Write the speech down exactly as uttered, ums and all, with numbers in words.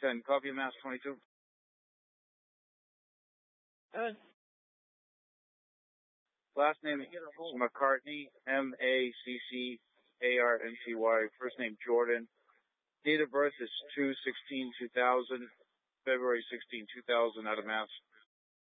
ten, copy Mass twenty-two. Good. Last name McCartney, M A C C A R N T Y. First name Jordan. Date of birth is two sixteen two thousand, February sixteenth two thousand, out of Mass.